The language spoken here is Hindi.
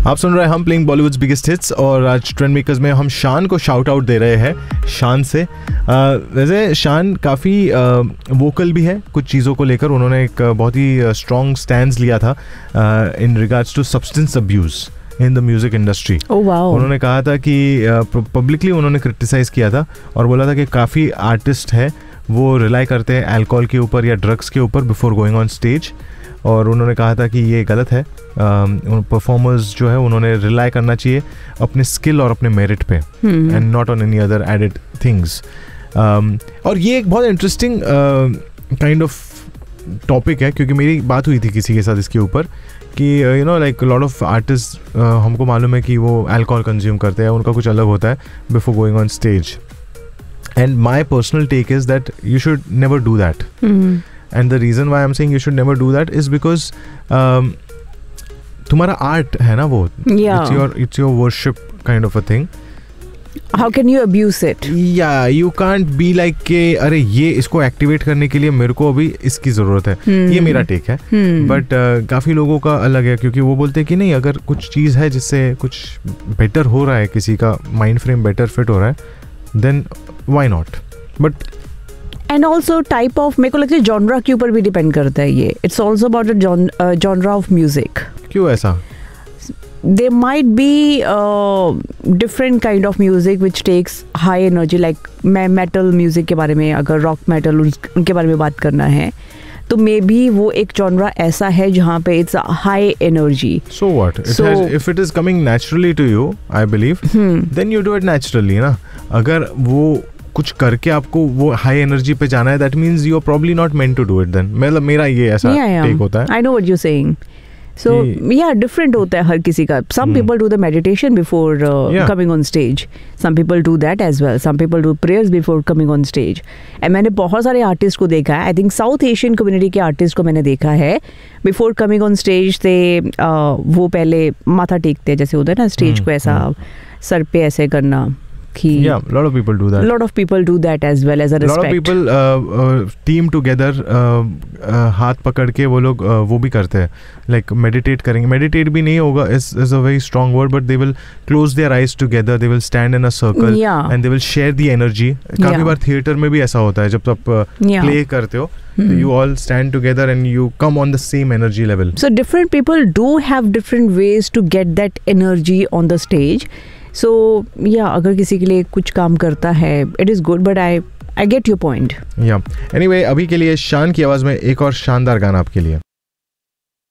आप सुन रहे हैं हम प्लेइंग बॉलीवुड्स बिगेस्ट हिट्स और आज ट्रेंड मेकर्स में हम शान को शाउट आउट दे रहे हैं शान से। वैसे शान काफ़ी वोकल भी है कुछ चीज़ों को लेकर। उन्होंने एक बहुत ही स्ट्रॉन्ग स्टैंड लिया था in regards to substance abuse in the music industry. उन्होंने कहा था कि पब्लिकली उन्होंने क्रिटिसाइज़ किया था और बोला था कि काफ़ी आर्टिस्ट है वो रिलाई करते हैं अल्कोहल के ऊपर या ड्रग्स के ऊपर बिफोर गोइंग ऑन स्टेज, और उन्होंने कहा था कि ये गलत है। परफॉर्मर्स जो है उन्होंने रिलाई करना चाहिए अपने स्किल और अपने मेरिट पे and not on any other added things. और ये एक बहुत इंटरेस्टिंग काइंड ऑफ टॉपिक है क्योंकि मेरी बात हुई थी किसी के साथ इसके ऊपर कि you know like lot of artist हमको मालूम है कि वो अल्कोहल कंज्यूम करते हैं, उनका कुछ अलग होता है before going on stage, and my personal take is that you should never do that. And the reason why I'm saying you should never do that is because तुम्हारा art है ना वो, it's your worship kind of a thing. How can you abuse it? Yeah, you can't be like कि अरे ये इसको एक्टिवेट करने के लिए मेरे को अभी इसकी ज़रूरत है। ये मेरा टेक है, बट काफ़ी लोगों का अलग है क्योंकि वो बोलते हैं कि नहीं, अगर कुछ चीज़ है जिससे कुछ बेटर हो रहा है, किसी का माइंड फ्रेम बेटर फिट हो रहा है, then why not? But and also type of, मेरे को लगता है जॉनरा के ऊपर भी डिपेंड करता है ये। It's also about the genre of music. क्यों ऐसा? There might be different kind of music which takes high energy, like metal music के बारे में, अगर rock metal उनके बारे में बात करना है तो मे बी वो एक जॉनरा ऐसा है जहाँ पे it's high energy. So what? If it is coming naturally to you, I believe, then you do it naturally ना। अगर वो कुछ करके आपको वो हाई एनर्जी पे जाना है, that means you are probably not meant to do it then. मतलब मेरा ये ऐसा टेक होता है। I know what you saying. सो या डिफरेंट होता है हर किसी का। Some people do the meditation before coming on stage, some people do that as well, some people do prayers before coming on stage. And मैंने बहुत सारे आर्टिस्ट को देखा है, I think south Asian community के आर्टिस्ट को मैंने देखा है, बिफोर कमिंग ऑन स्टेज से वो पहले माथा टेकते हैं, जैसे होता है ना स्टेज को ऐसा सर पे ऐसे करना। Yeah, lot of people do that. Lot of people do that as well as a respect. Lot of people team together, हाथ पकड़ के वो लोग वो भी करते हैं, like meditate करेंगे। meditate भी नहीं होगा, is a very strong word, but they will close their eyes together, they will stand in a circle, and they will share the energy. काफी बार थिएटर में भी ऐसा होता है, जब आप play करते हो, you all stand together and you come on the same energy level. So different people do have different ways to get that energy on the stage. So yeah, अगर किसी के लिए कुछ काम करता है, it is good, but I get your point. Yeah. Anyway, अभी के लिए शान की आवाज़ में एक और शानदार गाना आपके लिए।